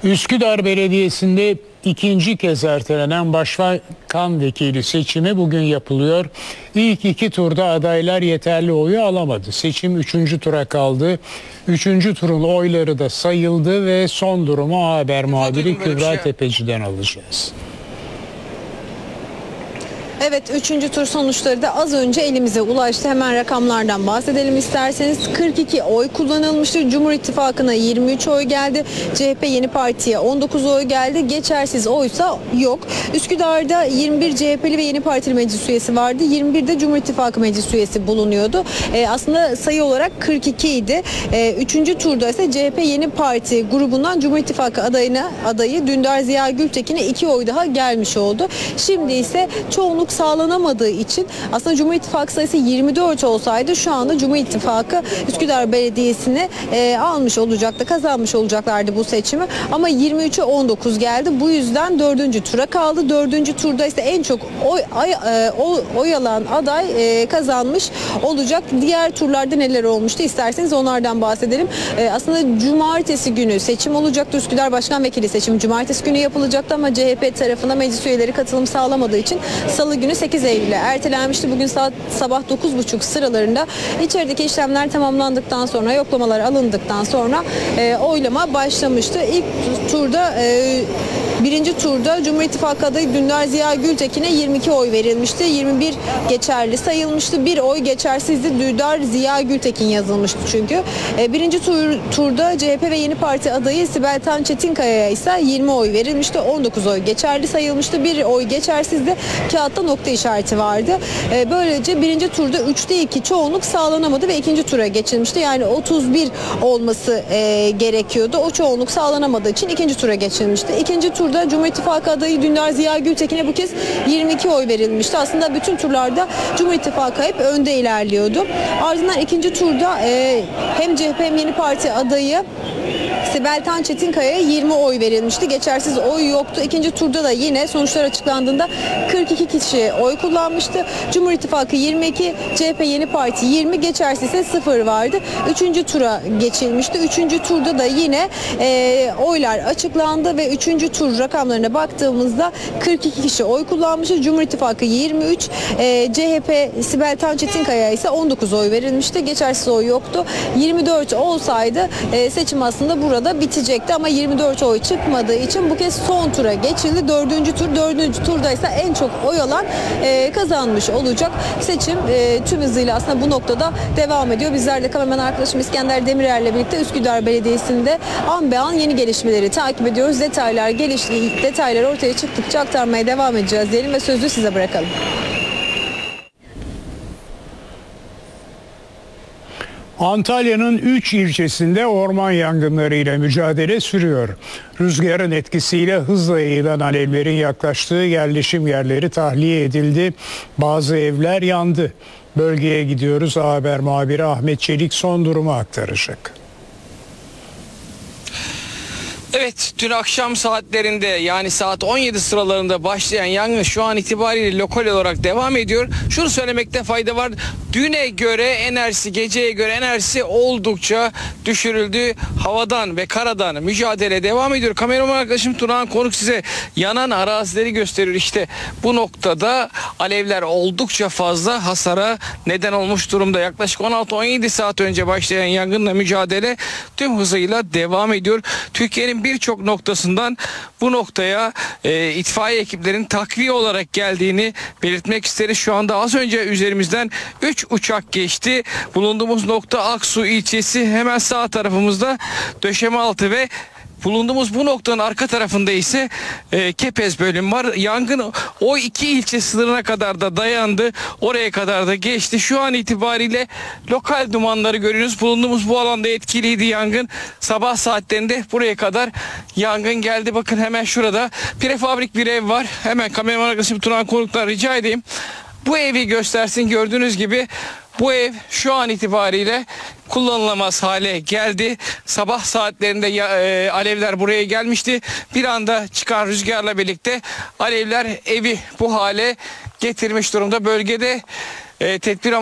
Üsküdar Belediyesi'nde ikinci kez ertelenen başkan vekili seçimi bugün yapılıyor. İlk iki turda adaylar yeterli oyu alamadı. Seçim 3. tura kaldı. 3. turun oyları da sayıldı ve son durumu Haber muhabiri Kübra Tepeci'den alacağız. Evet, 3. tur sonuçları da az önce elimize ulaştı. Hemen rakamlardan bahsedelim isterseniz. 42 oy kullanılmıştı. Cumhur İttifakı'na 23 oy geldi. CHP Yeni Parti'ye 19 oy geldi. Geçersiz oysa yok. Üsküdar'da 21 CHP'li ve Yeni Partili meclis üyesi vardı. 21 de Cumhur İttifakı meclis üyesi bulunuyordu. Aslında sayı olarak 42 idi. 3. turda ise CHP Yeni Parti grubundan Cumhur İttifakı adayı Dündar Ziya Gültekin'e 2 oy daha gelmiş oldu. Şimdi ise çoğunluk sağlanamadığı için aslında Cumhur İttifakı sayısı 24 olsaydı şu anda Cumhur İttifakı Üsküdar Belediyesi'ni almış olacaktı, kazanmış olacaklardı bu seçimi. Ama 23'e 19 geldi. Bu yüzden 4. tura kaldı. 4. turda ise en çok oy alan aday kazanmış olacak. Diğer turlarda neler olmuştu isterseniz onlardan bahsedelim. Aslında cumartesi günü seçim olacaktı. Üsküdar Başkan Vekili seçimi cumartesi günü yapılacaktı ama CHP tarafına meclis üyeleri katılım sağlamadığı için Salı günü 8 Eylül'e ertelenmişti. Bugün sabah 9.30 sıralarında içerideki işlemler tamamlandıktan sonra, yoklamalar alındıktan sonra oylama başlamıştı. İlk turda birinci turda Cumhur İttifakı adayı Dündar Ziya Gültekin'e 22 oy verilmişti. 21 geçerli sayılmıştı. Bir oy geçersizdi. Dündar Ziya Gültekin yazılmıştı çünkü. Birinci turda CHP ve Yeni Parti adayı Sibel Tan Çetinkaya'ya ise 20 oy verilmişti. 19 oy geçerli sayılmıştı. Bir oy geçersizdi. Kağıtta nokta işareti vardı. Böylece birinci turda 3'te 2 çoğunluk sağlanamadı ve ikinci tura geçilmişti. Yani 31 olması gerekiyordu. O çoğunluk sağlanamadığı için ikinci tura geçilmişti. İkinci turda Cumhur İttifakı adayı Dündar Ziya Gültekin'e bu kez 22 oy verilmişti. Aslında bütün turlarda Cumhur İttifakı hep önde ilerliyordu. Ardından ikinci turda hem CHP hem Yeni Parti adayı Sibel Tan Çetinkaya'ya 20 oy verilmişti. Geçersiz oy yoktu. İkinci turda da yine sonuçlar açıklandığında 42 kişi oy kullanmıştı. Cumhur İttifakı 22, CHP Yeni Parti 20, geçersiz ise 0 vardı. Üçüncü tura geçilmişti. Üçüncü turda da yine oylar açıklandı ve üçüncü tur rakamlarına baktığımızda 42 kişi oy kullanmıştı. Cumhur İttifakı 23, CHP Sibel Tan Çetinkaya'ya ise 19 oy verilmişti. Geçersiz oy yoktu. 24 olsaydı seçim aslında burada bitecekti ama 24 oy çıkmadığı için bu kez son tura geçildi. Dördüncü turda ise en çok oy alan kazanmış olacak. Seçim tüm hızıyla aslında bu noktada devam ediyor. Bizler de kameraman arkadaşım İskender Demirer'le birlikte Üsküdar Belediyesi'nde an be an yeni gelişmeleri takip ediyoruz. Detaylar ortaya çıktıkça aktarmaya devam edeceğiz diyelim ve sözü size bırakalım. Antalya'nın 3 ilçesinde orman yangınlarıyla mücadele sürüyor. Rüzgarın etkisiyle hızla yayılan alevlerin yaklaştığı yerleşim yerleri tahliye edildi. Bazı evler yandı. Bölgeye gidiyoruz. Haber muhabiri Ahmet Çelik son durumu aktaracak. Evet, dün akşam saatlerinde yani saat 17 sıralarında başlayan yangın şu an itibariyle lokal olarak devam ediyor. Şunu söylemekte fayda var. Düne göre enerjisi, geceye göre enerjisi oldukça düşürüldü. Havadan ve karadan mücadele devam ediyor. Kameraman arkadaşım Turan Konuk size yanan arazileri gösteriyor. İşte bu noktada alevler oldukça fazla hasara neden olmuş durumda. Yaklaşık 16-17 saat önce başlayan yangınla mücadele tüm hızıyla devam ediyor. Türkiye'nin birçok noktasından bu noktaya itfaiye ekiplerinin takviye olarak geldiğini belirtmek isteriz. Şu anda az önce üzerimizden 3 uçak geçti. Bulunduğumuz nokta Aksu ilçesi, hemen sağ tarafımızda Döşemealtı ve bulunduğumuz bu noktanın arka tarafında ise Kepez bölüm var. Yangın o iki ilçe sınırına kadar da dayandı. Oraya kadar da geçti. Şu an itibariyle lokal dumanları görüyoruz. Bulunduğumuz bu alanda etkiliydi yangın. Sabah saatlerinde buraya kadar yangın geldi. Bakın hemen şurada prefabrik bir ev var. Hemen kameraman arkadaşım Turan Konuk'tan rica edeyim. Bu evi göstersin. Gördüğünüz gibi bu ev şu an itibariyle kullanılamaz hale geldi. Sabah saatlerinde alevler buraya gelmişti. Bir anda çıkan rüzgarla birlikte alevler evi bu hale getirmiş durumda. Bölgede tedbir